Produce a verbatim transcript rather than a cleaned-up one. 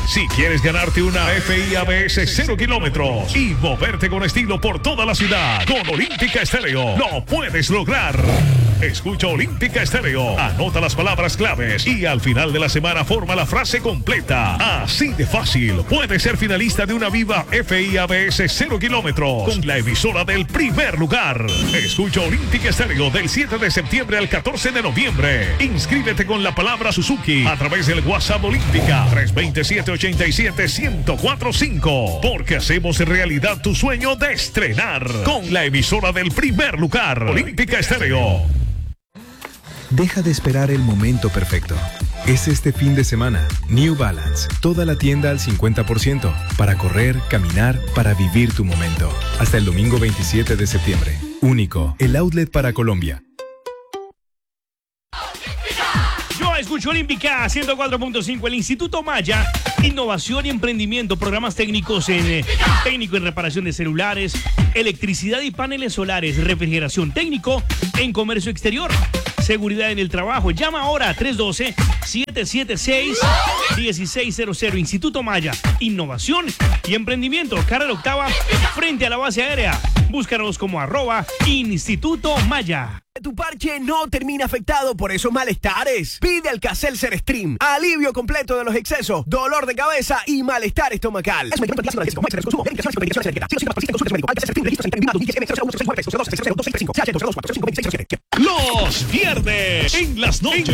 Si quieres ganarte una F I A B S cero kilómetros y moverte con estilo por toda la ciudad, con Olímpica Estéreo lo puedes lograr. Escucha Olímpica Estéreo, anota las palabras claves y al final de la semana forma la frase completa. Así de fácil, puedes ser finalista de una Viva F I A B S cero kilómetros con la emisora del primer lugar. Escucha Olímpica Estéreo del siete de septiembre al catorce de noviembre. Inscríbete con la palabra Suzuki a través del WhatsApp Olímpica tres dos siete, ocho siete, uno cero cuatro cinco, porque hacemos realidad tu sueño de estrenar con la emisora del primer lugar. Olímpica Estéreo. Deja de esperar el momento perfecto. Es este fin de semana. New Balance. Toda la tienda al cincuenta por ciento. Para correr, caminar, para vivir tu momento. Hasta el domingo veintisiete de septiembre. Único. El outlet para Colombia. Yo escucho Olímpica ciento cuatro punto cinco. El Instituto Maya. Innovación y emprendimiento. Programas técnicos en eh, técnico en reparación de celulares, electricidad y paneles solares, refrigeración técnico en comercio exterior. Seguridad en el trabajo. Llama ahora tres uno dos, siete siete seis, uno seis cero cero. Instituto Maya. Innovación y emprendimiento. Carrera octava frente a la base aérea. Búscanos como arroba Instituto Maya. Tu parche no termina afectado por esos malestares. Pide Alka-Seltzer Stream. Alivio completo de los excesos, dolor de cabeza y malestar estomacal. Los viernes en las noches